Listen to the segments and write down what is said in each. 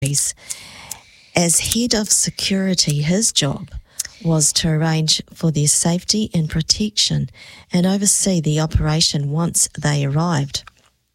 As head of security, his job was to arrange for their safety and protection and oversee the operation once they arrived.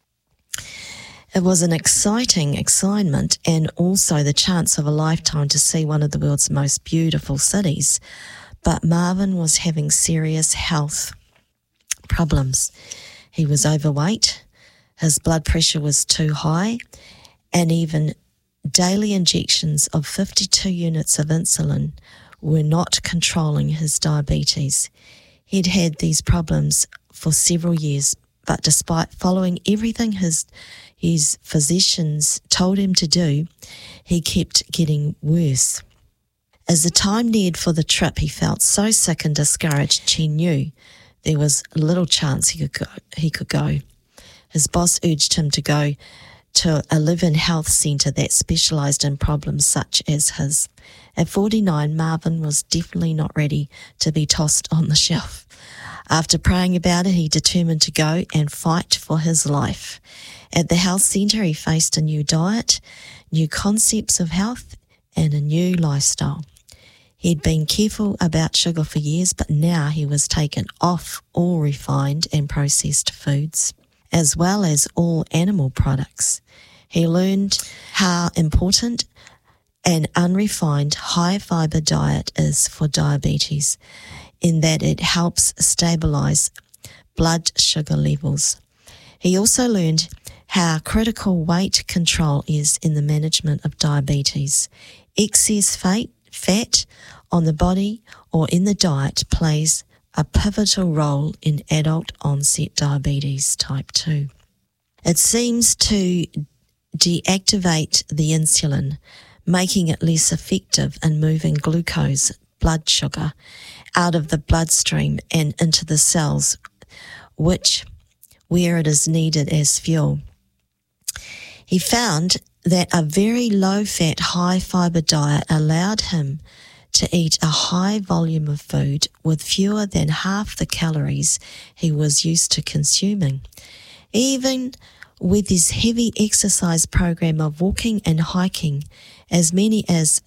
It was an exciting assignment and also the chance of a lifetime to see one of the world's most beautiful cities. But Marvin was having serious health problems. He was overweight, his blood pressure was too high, and even daily injections of 52 units of insulin were not controlling his diabetes. He'd had these problems for several years, but despite following everything his physicians told him to do, he kept getting worse. As the time neared for the trip, he felt so sick and discouraged he knew there was little chance he could go. His boss urged him to go to a live-in health centre that specialised in problems such as his. At 49, Marvin was definitely not ready to be tossed on the shelf. After praying about it, he determined to go and fight for his life. At the health centre, he faced a new diet, new concepts of health, and a new lifestyle. He'd been careful about sugar for years, but now he was taken off all refined and processed foods, as well as all animal products. He learned how important an unrefined, high-fibre diet is for diabetes, in that it helps stabilise blood sugar levels. He also learned how critical weight control is in the management of diabetes. Excess fat on the body or in the diet plays a pivotal role in adult onset diabetes type 2. It seems to deactivate the insulin, making it less effective in moving glucose, blood sugar, out of the bloodstream and into the cells, where it is needed as fuel. He found that a very low-fat, high-fibre diet allowed him to eat a high volume of food with fewer than half the calories he was used to consuming. Even with his heavy exercise program of walking and hiking as many as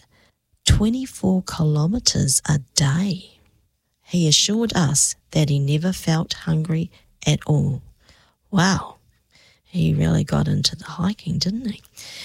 24 kilometres a day, he assured us that he never felt hungry at all. Wow, he really got into the hiking, didn't he?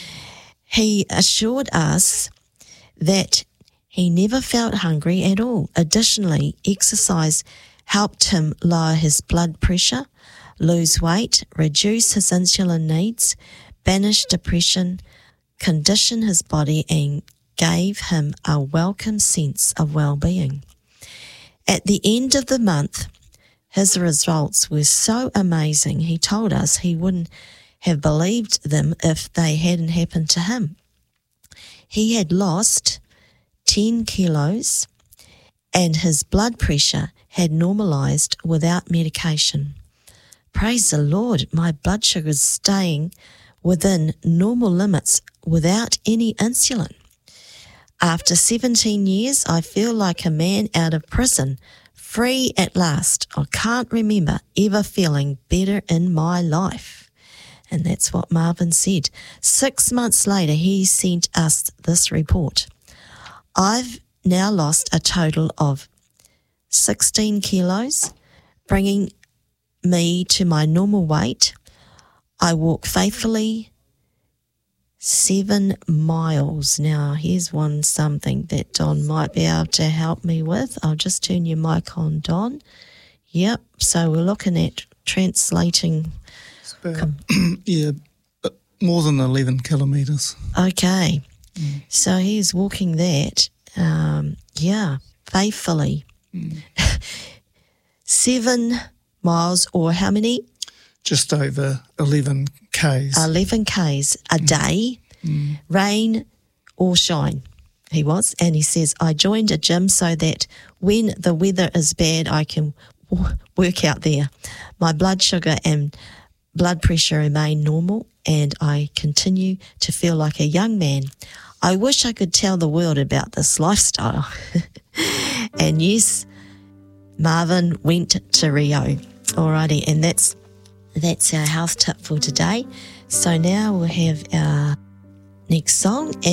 He assured us that he never felt hungry at all. Additionally, exercise helped him lower his blood pressure, lose weight, reduce his insulin needs, banish depression, condition his body, and gave him a welcome sense of well-being. At the end of the month, his results were so amazing, he told us he wouldn't have believed them if they hadn't happened to him. He had lost 10 kilos and his blood pressure had normalized without medication. Praise the Lord, my blood sugar is staying within normal limits without any insulin. After 17 years, I feel like a man out of prison, free at last. I can't remember ever feeling better in my life. And that's what Marvin said. 6 months later, he sent us this report. I've now lost a total of 16 kilos, bringing me to my normal weight. I walk faithfully 7 miles. Now, here's something that Don might be able to help me with. I'll just turn your mic on, Don. Yep, so we're looking at translating. More than 11 kilometres. Okay, so he's walking that, faithfully. 7 miles, or how many? Just over 11 Ks. 11 Ks a day, rain or shine, he was. And he says, I joined a gym so that when the weather is bad, I can work out there. My blood sugar and blood pressure remain normal and I continue to feel like a young man. I wish I could tell the world about this lifestyle. And yes, Marvin went to Rio. Alrighty, and that's our health tip for today. So now we'll have our next song.